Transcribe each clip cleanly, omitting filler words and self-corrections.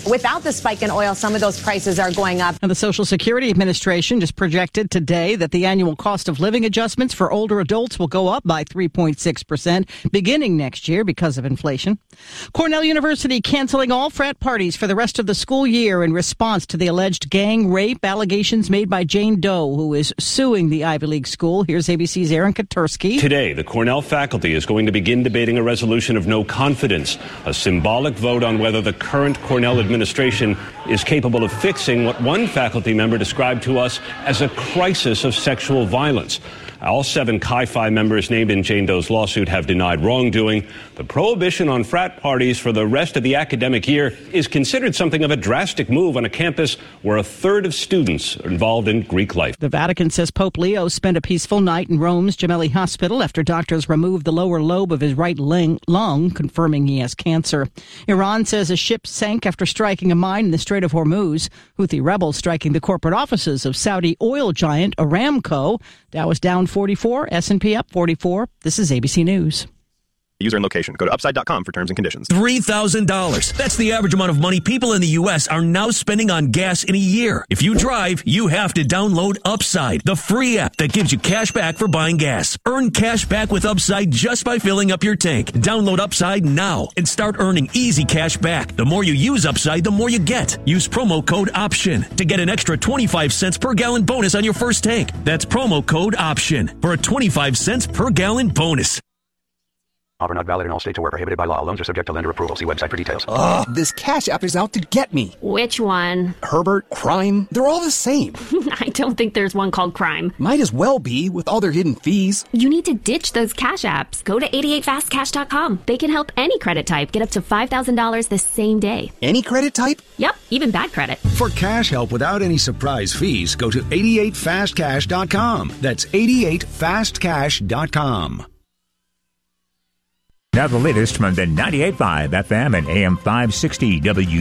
without the spike in oil, some of those prices are going up. And the Social Security Administration just projected today that the annual cost of living adjustments for older adults will go up by 3.6% beginning next year because of inflation. Cornell University canceling all frat parties for the rest of the school year in response to the alleged gang rape allegations made by Jane Doe, who is suing the Ivy League school. Here's ABC's Aaron Katursky. Today, the Cornell faculty is going to begin debating a resolution of no confidence, a symbolic vote on whether the current Cornell administration is capable of fixing what one faculty member described to us as a crisis of sexual violence. All 7 Chi Phi members named in Jane Doe's lawsuit have denied wrongdoing. The prohibition on frat parties for the rest of the academic year is considered something of a drastic move on a campus where a third of students are involved in Greek life. The Vatican says Pope Leo spent a peaceful night in Rome's Gemelli Hospital after doctors removed the lower lobe of his right lung, confirming he has cancer. Iran says a ship sank after striking a mine in the Strait of Hormuz. Houthi rebels striking the corporate offices of Saudi oil giant Aramco. Dow is down 44, S&P up 44. This is ABC News. User and location. Go to upside.com for terms and conditions. $3,000. That's the average amount of money people in the U.S. are now spending on gas in a year. If you drive, you have to download Upside, the free app that gives you cash back for buying gas. Earn cash back with Upside just by filling up your tank. Download Upside now and start earning easy cash back. The more you use Upside, the more you get. Use promo code OPTION to get an extra 25 cents per gallon bonus on your first tank. That's promo code OPTION for a 25 cents per gallon bonus. Offer not valid in all states or where prohibited by law. Loans are subject to lender approval. See website for details. Ugh, this Cash App is out to get me. Which one? Herbert, Crime, they're all the same. I don't think there's one called Crime. Might as well be with all their hidden fees. You need to ditch those Cash Apps. Go to 88fastcash.com. They can help any credit type get up to $5,000 the same day. Any credit type? Yep, even bad credit. For cash help without any surprise fees, go to 88fastcash.com. That's 88fastcash.com. Now the latest from the 98.5 FM and AM 560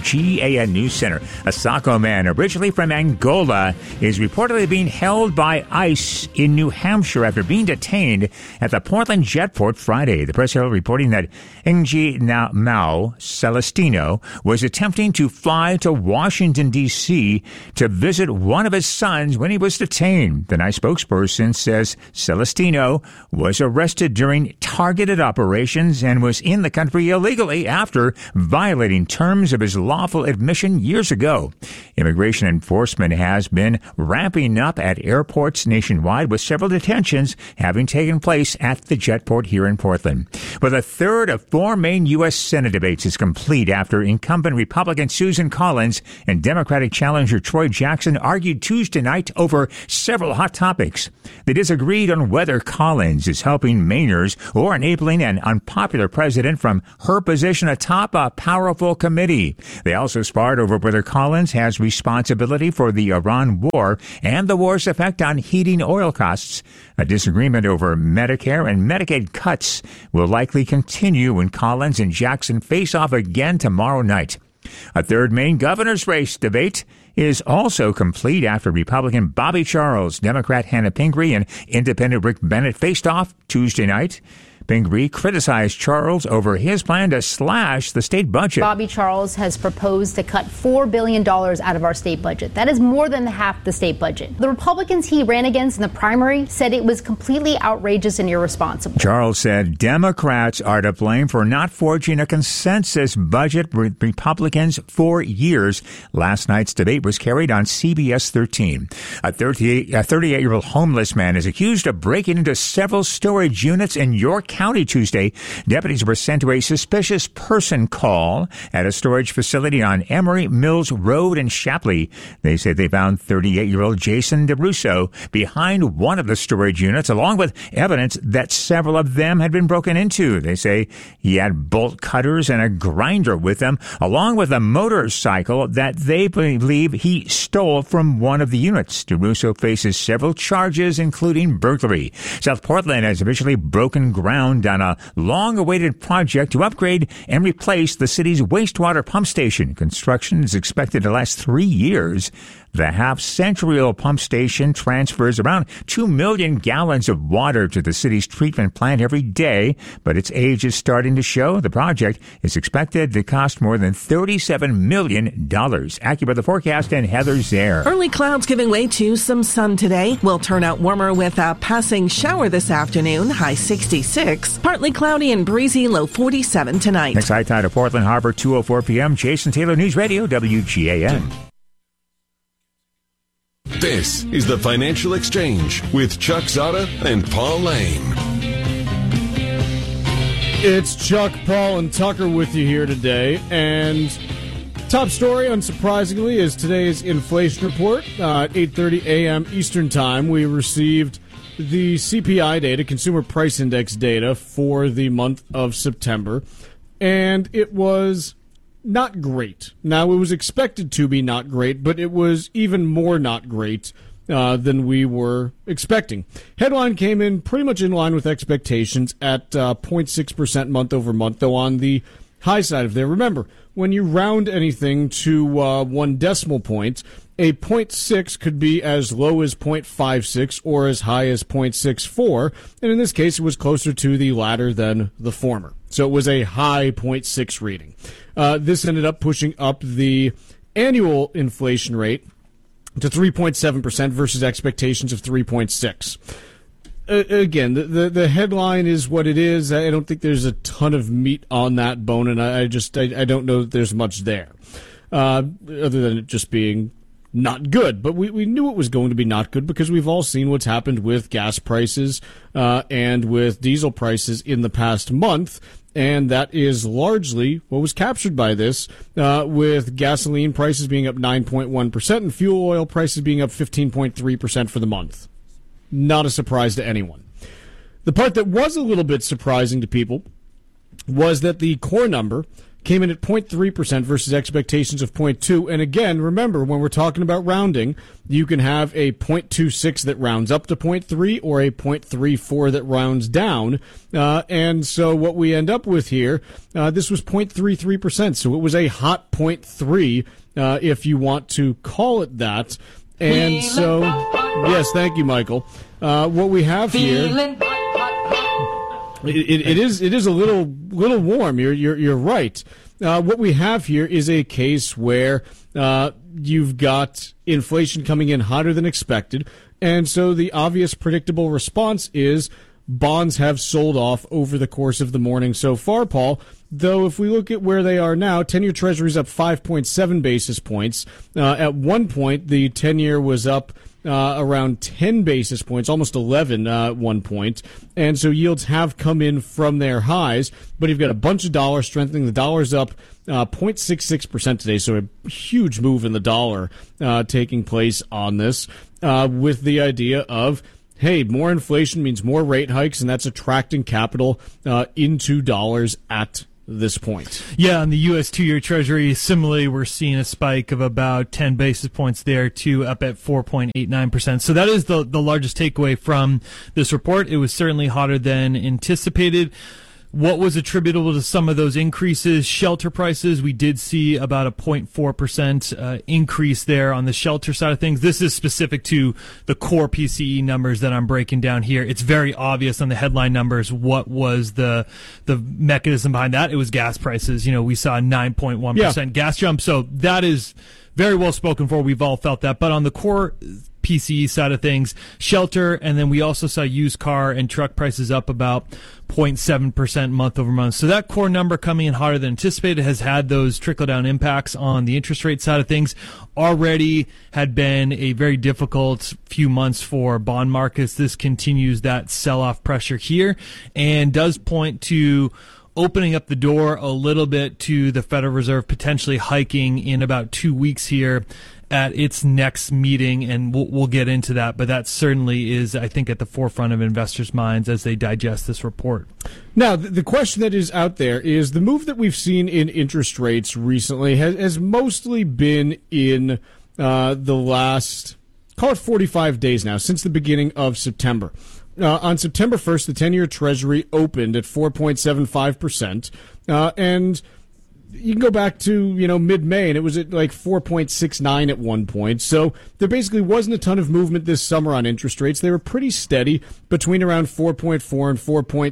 WGAN News Center. A Saco man originally from Angola is reportedly being held by ICE in New Hampshire after being detained at the Portland Jetport Friday. The press herald reporting that Ngji Mao Celestino was attempting to fly to Washington, D.C. to visit one of his sons when he was detained. The NICE spokesperson says Celestino was arrested during targeted operations and was in the country illegally after violating terms of his lawful admission years ago. Immigration enforcement has been ramping up at airports nationwide, with several detentions having taken place at the Jetport here in Portland. Well, the third of 4 main U.S. Senate debates is complete after incumbent Republican Susan Collins and Democratic challenger Troy Jackson argued Tuesday night over several hot topics. They disagreed on whether Collins is helping Mainers or enabling an unpopular president from her position atop a powerful committee. They also sparred over whether Collins has responsibility for the Iran war and the war's effect on heating oil costs. A disagreement over Medicare and Medicaid cuts will likely continue when Collins and Jackson face off again tomorrow night. A third Maine governor's race debate is also complete after Republican Bobby Charles, Democrat Hannah Pingree, and Independent Rick Bennett faced off Tuesday night. Pingree criticized Charles over his plan to slash the state budget. Bobby Charles has proposed to cut $4 billion out of our state budget. That is more than half the state budget. The Republicans he ran against in the primary said it was completely outrageous and irresponsible. Charles said Democrats are to blame for not forging a consensus budget with Republicans for years. Last night's debate was carried on CBS 13. A 38-year-old homeless man is accused of breaking into several storage units in York County Tuesday. Deputies were sent to a suspicious person call at a storage facility on Emery Mills Road in Shapley. They say they found 38-year-old Jason DeRusso behind one of the storage units, along with evidence that several of them had been broken into. They say he had bolt cutters and a grinder with him, along with a motorcycle that they believe he stole from one of the units. DeRusso faces several charges, including burglary. South Portland has officially broken ground ground on a long-awaited project to upgrade and replace the city's wastewater pump station. Construction is expected to last 3 years. The half-century-old pump station transfers around 2 million gallons of water to the city's treatment plant every day, but its age is starting to show. The project is expected to cost more than $37 million. AccuWeather forecast and Heather Zare. Early clouds giving way to some sun today. Will turn out warmer with a passing shower this afternoon, high 66. Partly cloudy and breezy, low 47 tonight. Next high tide of Portland Harbor, 2:04 p.m. Jason Taylor, News Radio, WGAN. This is the Financial Exchange with Chuck Zada and Paul Lane. It's Chuck, Paul, and Tucker with you here today. And top story, unsurprisingly, is today's inflation report. At 8:30 a.m. Eastern Time, we received the CPI data, Consumer Price Index data, for the month of September. And it was not great. Now, it was expected to be not great, but it was even more not great than we were expecting. Headline came in pretty much in line with expectations at 0.6% month over month, though on the high side of there. Remember, when you round anything to 1 decimal point, a 0.6 could be as low as 0.56 or as high as 0.64, and in this case, it was closer to the latter than the former. So it was a high 0.6 reading. This ended up pushing up the annual inflation rate to 3.7% versus expectations of 3.6%. Again, the headline is what it is. I don't think there's a ton of meat on that bone, and I don't know that there's much there, other than it just being not good. But we knew it was going to be not good because we've all seen what's happened with gas prices and with diesel prices in the past month. And that is largely what was captured by this, with gasoline prices being up 9.1% and fuel oil prices being up 15.3% for the month. Not a surprise to anyone. The part that was a little bit surprising to people was that the core number came in at 0.3% versus expectations of 0.2%. And again, remember, when we're talking about rounding, you can have a 0.26 that rounds up to 0.3 or a 0.34 that rounds down. And so what we end up with here, this was 0.33%. So it was a hot 0.3, if you want to call it that. And so, yes, thank you, Michael. What we have here, it is a little warm. You're right. What we have here is a case where you've got inflation coming in hotter than expected, and so the obvious predictable response is bonds have sold off over the course of the morning so far, Paul. Though if we look at where they are now, 10-year Treasury's up 5.7 basis points. At one point, the 10-year was up around 10 basis points, almost 11 at one point. And so yields have come in from their highs, but you've got a bunch of dollars strengthening. The dollar's up 0.66% today, so a huge move in the dollar taking place on this, with the idea of, hey, more inflation means more rate hikes, and that's attracting capital into dollars at this point. Yeah, on the U.S. 2-year Treasury, similarly, we're seeing a spike of about 10 basis points there, too, up at 4.89%. So that is the largest takeaway from this report. It was certainly hotter than anticipated. What was attributable to some of those increases? Shelter prices. We did see about a 0.4% increase there on the shelter side of things. This is specific to the core PCE numbers that I'm breaking down here. It's very obvious on the headline numbers what was the mechanism behind that. It was gas prices. You know, we saw a 9.1% gas jump. So that is very well spoken for. We've all felt that. But on the core PCE side of things, shelter, and then we also saw used car and truck prices up about 0.7% month over month. So that core number coming in hotter than anticipated has had those trickle-down impacts on the interest rate side of things. Already had been a very difficult few months for bond markets. This continues that sell-off pressure here and does point to opening up the door a little bit to the Federal Reserve potentially hiking in about 2 weeks here at its next meeting, and we'll get into that. But that certainly is, I think, at the forefront of investors' minds as they digest this report. Now, the question that is out there is the move that we've seen in interest rates recently has mostly been in the last, call it 45 days now, since the beginning of September. on September 1st, the 10-year Treasury opened at 4.75%, and you can go back to, mid-May, and it was at like 4.69 at one point. So there basically wasn't a ton of movement this summer on interest rates. They were pretty steady between around 4.4 and 4.6%,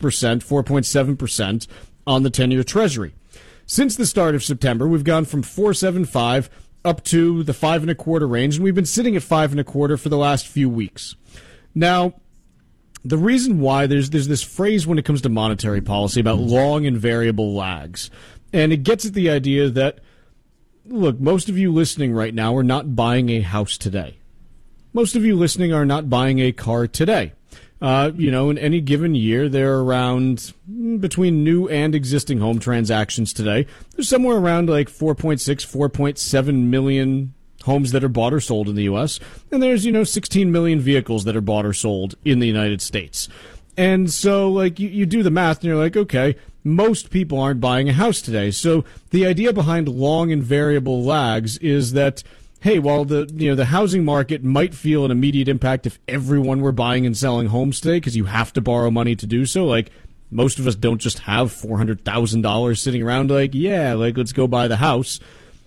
4.7% on the 10-year Treasury. Since the start of September, we've gone from 4.75 up to the 5.25 range, and we've been sitting at 5.25 for the last few weeks. Now, the reason why there's this phrase when it comes to monetary policy about long and variable lags. And it gets at the idea that, look, most of you listening right now are not buying a house today. Most of you listening are not buying a car today. In any given year, there are around, between new and existing home transactions today, there's somewhere around like 4.6, 4.7 million homes that are bought or sold in the U.S., and there's, 16 million vehicles that are bought or sold in the United States. And so, like, you do the math, and you're like, okay, most people aren't buying a house today. So the idea behind long and variable lags is that, hey, while the housing market might feel an immediate impact if everyone were buying and selling homes today, because you have to borrow money to do so, like, most of us don't just have $400,000 sitting around let's go buy the house.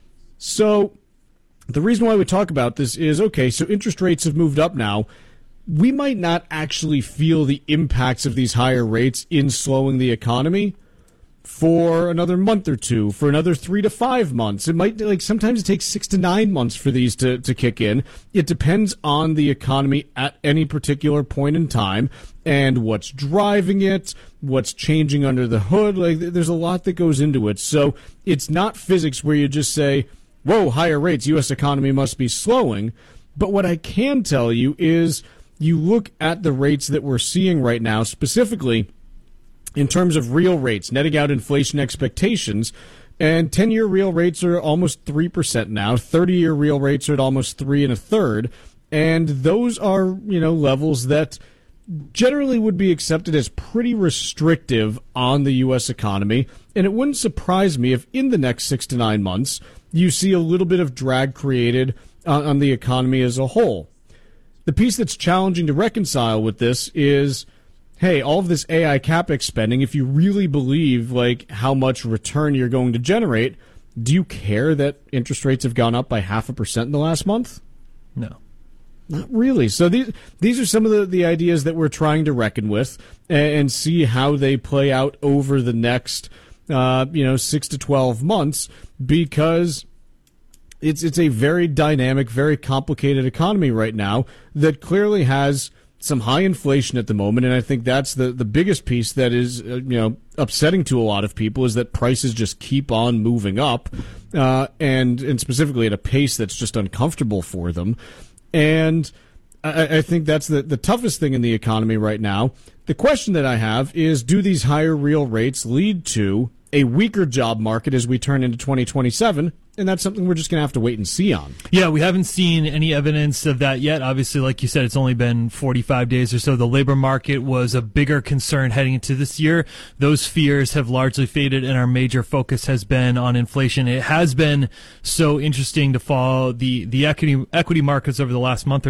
So the reason why we talk about this is, okay, so interest rates have moved up now. We might not actually feel the impacts of these higher rates in slowing the economy for another month or two, for another 3 to 5 months. It might, sometimes it takes 6 to 9 months for these to kick in. It depends on the economy at any particular point in time and what's driving it, what's changing under the hood. There's a lot that goes into it. So it's not physics where you just say, whoa, higher rates, U.S. economy must be slowing. But what I can tell you is you look at the rates that we're seeing right now, specifically in terms of real rates, netting out inflation expectations, and 10-year real rates are almost 3% now. 30-year real rates are at almost 3 1/3, and those are, levels that generally would be accepted as pretty restrictive on the U.S. economy, and it wouldn't surprise me if in the next 6 to 9 months you see a little bit of drag created on the economy as a whole. The piece that's challenging to reconcile with this is, hey, all of this AI CapEx spending, if you really believe how much return you're going to generate, do you care that interest rates have gone up by 0.5% in the last month? No. Not really. So these are some of the ideas that we're trying to reckon with and see how they play out over the next 6 to 12 months, because it's a very dynamic, very complicated economy right now that clearly has some high inflation at the moment, and I think that's the biggest piece that is upsetting to a lot of people, is that prices just keep on moving up, and specifically at a pace that's just uncomfortable for them. And I think that's the toughest thing in the economy right now. The question that I have is, do these higher real rates lead to a weaker job market as we turn into 2027? And that's something we're just going to have to wait and see on. Yeah, we haven't seen any evidence of that yet. Obviously, like you said, it's only been 45 days or so. The labor market was a bigger concern heading into this year. Those fears have largely faded, and our major focus has been on inflation. It has been so interesting to follow the equity markets over the last month or